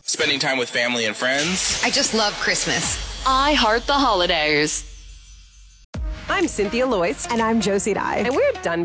spending time with family and friends. I just love Christmas. I heart the holidays. I'm Cynthia Loyce. And I'm Josie Dye. And we're done